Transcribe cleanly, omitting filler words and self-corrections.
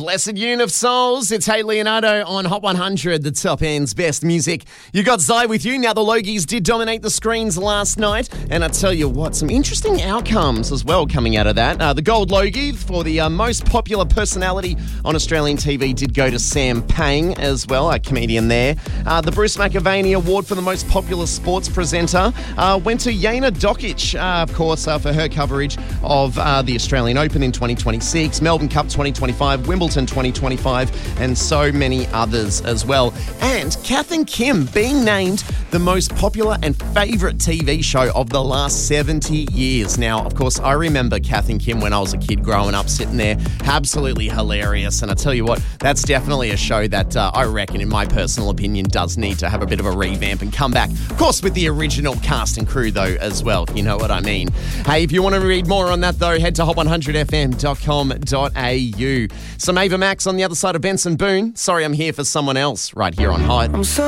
Blessed Union of Souls. It's Hey Leonardo on Hot 100, the top end's best music. You got Zai with you. Now, the Logies did dominate the screens last night, and I tell you what, some interesting outcomes as well coming out of that. The Gold Logie for the most popular personality on Australian TV did go to Sam Pang as well, a comedian there. The Bruce McAvaney Award for the most popular sports presenter went to Yana Dokic, of course, for her coverage of the Australian Open in 2026, Melbourne Cup 2025, Wimbledon 2025, and so many others as well. And Kath and Kim being named the most popular and favourite TV show of the last 70 years. Now, of course, I remember Kath and Kim when I was a kid growing up, sitting there, absolutely hilarious. And I tell you what, that's definitely a show that I reckon, in my personal opinion, does need to have a bit of a revamp and come back. Of course, with the original cast and crew, though, as well, if you know what I mean. Hey, if you want to read more on that, though, head to hot100fm.com.au. Some Ava Max on the other side of Benson Boone. Sorry, I'm here for someone else, right here on Hot.